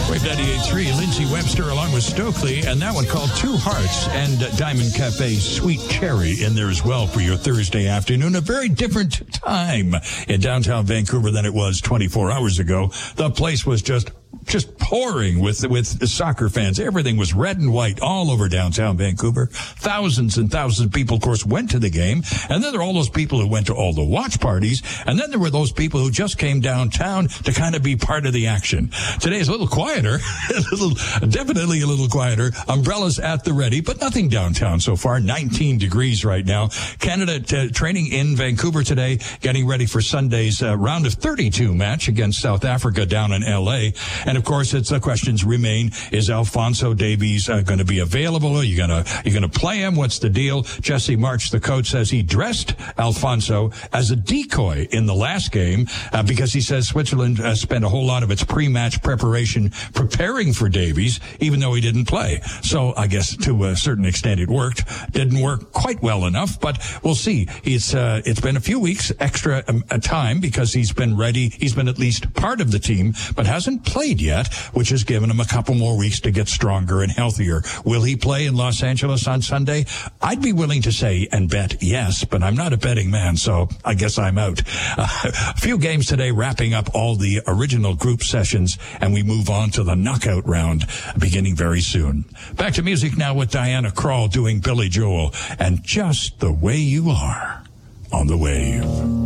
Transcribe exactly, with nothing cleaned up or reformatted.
Wave ninety-eight point three, Lindsay Webster along with Stokely, and that one called Two Hearts, and uh, Diamond Cafe Sweet Cherry in there as well for your Thursday afternoon. A very different time in downtown Vancouver than it was twenty-four hours ago. The place was just just pouring with with soccer fans. Everything was red and white all over downtown Vancouver. Thousands and thousands of people, of course, went to the game. And then there are all those people who went to all the watch parties. And then there were those people who just came downtown to kind of be part of the action. Today's a little quieter, a little, definitely a little quieter. Umbrellas at the ready, but nothing downtown so far. nineteen degrees right now. Canada t- training in Vancouver today, getting ready for Sunday's uh, round of thirty-two match against South Africa down in L A. And of course, it's the questions remain: is Alphonso Davies uh, going to be available? Are you going to you going to play him? What's the deal? Jesse March, the coach, says he dressed Alphonso as a decoy in the last game uh, because he says Switzerland uh, spent a whole lot of its pre-match preparation preparing for Davies, even though he didn't play. So I guess to a certain extent it worked. Didn't work quite well enough, but we'll see. It's uh, it's been a few weeks extra um, time because he's been ready. He's been at least part of the team, but hasn't played yet, which has given him a couple more weeks to get stronger and healthier. Will he play in Los Angeles on Sunday? I'd be willing to say and bet yes, but I'm not a betting man, so I guess I'm out. Uh, a few games today, wrapping up all the original group sessions, and we move on to the knockout round beginning very soon. Back to music now with Diana Krall doing Billy Joel and Just the Way You Are on the Wave.